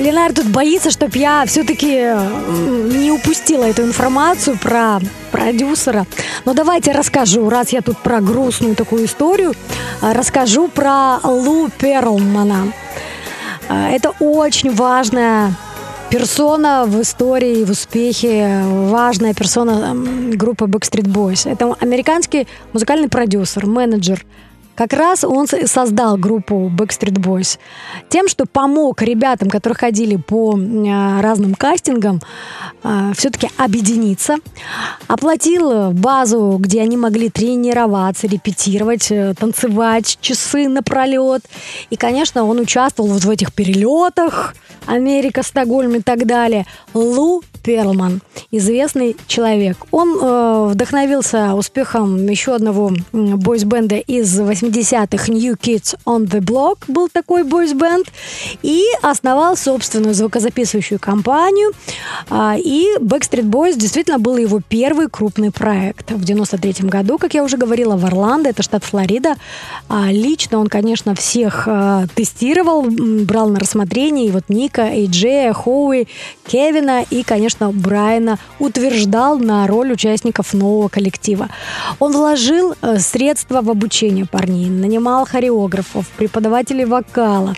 Ленар тут боится, чтоб я все-таки не упустила эту информацию про продюсера. Но давайте расскажу, раз я тут про грустную такую историю, расскажу про Лу Перлмана. Это очень важная персона в истории, в успехе, важная персона группы Backstreet Boys. Это американский музыкальный продюсер, менеджер. Как раз он создал группу Backstreet Boys тем, что помог ребятам, которые ходили по разным кастингам, все-таки объединиться. Оплатил базу, где они могли тренироваться, репетировать, танцевать часы напролет. И, конечно, он участвовал вот в этих перелетах, Америка, Стокгольм и так далее. Лу Перлман, известный человек. Он вдохновился успехом еще одного бойсбенда из 80-х, New Kids on the Block, был такой бойсбенд, и основал собственную звукозаписывающую компанию. И Backstreet Boys действительно был его первый крупный проект. В 93-м году, как я уже говорила, в Орландо, это штат Флорида. Лично он, конечно, всех тестировал, брал на рассмотрение, и вот Ника, Эйджея, Хоуи, Кевина и, конечно, Брайана утверждал на роль участников нового коллектива. Он вложил средства в обучение парней, нанимал хореографов, преподавателей вокала.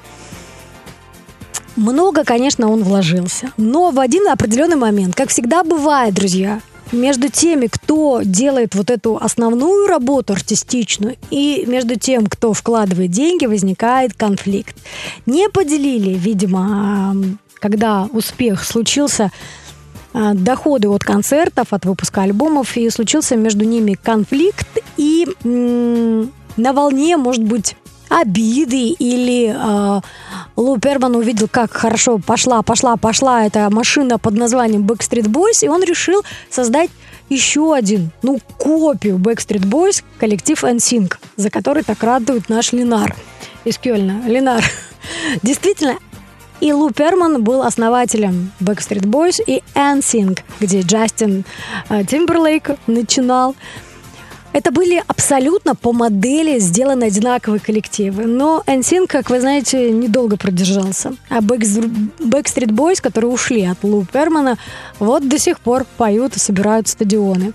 Много, конечно, он вложился. Но в один определенный момент, как всегда бывает, друзья, между теми, кто делает вот эту основную работу артистичную, и между тем, кто вкладывает деньги, возникает конфликт. Не поделили, видимо, когда успех случился, доходы от концертов, от выпуска альбомов, и случился между ними конфликт, и на волне, может быть, обиды, или Лу Перлман увидел, как хорошо пошла эта машина под названием Backstreet Boys, и он решил создать еще один, копию Backstreet Boys, коллектив NSYNC, за который так радует наш Ленар из Кёльна. Ленар, действительно, и Лу Перлман был основателем Backstreet Boys и NSYNC, где Джастин Тимберлейк начинал. Это были абсолютно по модели сделаны одинаковые коллективы. Но NSYNC, как вы знаете, недолго продержался. А Backstreet Boys, которые ушли от Лу Перлмана, вот до сих пор поют и собирают стадионы.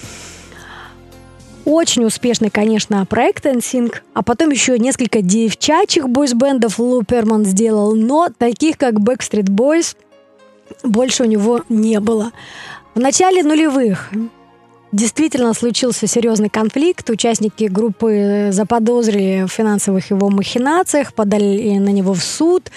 Очень успешный, конечно, проект NSYNC, а потом еще несколько девчачьих бойсбендов Лу Перлман сделал, но таких, как Backstreet Boys, больше у него не было. В начале нулевых действительно случился серьезный конфликт. Участники группы заподозрили в финансовых его махинациях, подали на него в суд.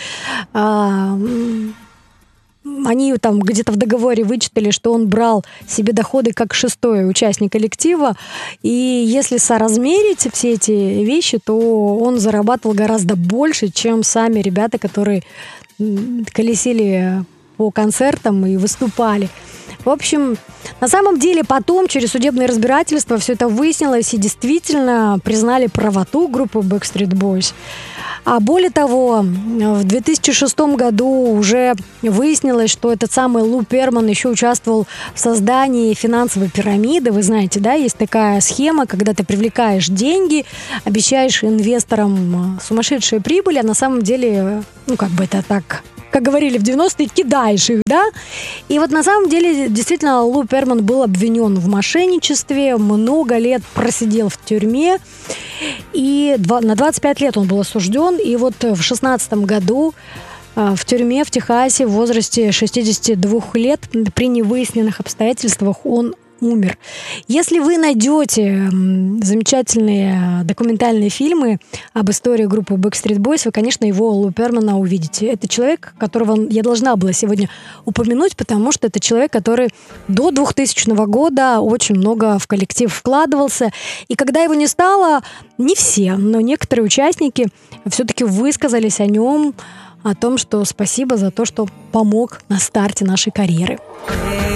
Они там где-то в договоре вычитали, что он брал себе доходы как шестой участник коллектива. И если соразмерить все эти вещи, то он зарабатывал гораздо больше, чем сами ребята, которые колесили по концертам и выступали. В общем, на самом деле потом через судебное разбирательство все это выяснилось и действительно признали правоту группы Backstreet Boys. А более того, в 2006 году уже выяснилось, что этот самый Лу Перлман еще участвовал в создании финансовой пирамиды. Вы знаете, да, есть такая схема, когда ты привлекаешь деньги, обещаешь инвесторам сумасшедшие прибыли, а на самом деле, это так, как говорили в 90-е, кидаешь их, да? И вот на самом деле действительно Лу Перлман был обвинен в мошенничестве, много лет просидел в тюрьме, и на 25 лет он был осужден, и вот в 2016 году в тюрьме в Техасе в возрасте 62 лет при невыясненных обстоятельствах он умер. Если вы найдете замечательные документальные фильмы об истории группы Backstreet Boys, вы, конечно, его, Лу Перлмана, увидите. Это человек, которого я должна была сегодня упомянуть, потому что это человек, который до 2000 года очень много в коллектив вкладывался. И когда его не стало, не все, но некоторые участники все-таки высказались о нем, о том, что спасибо за то, что помог на старте нашей карьеры.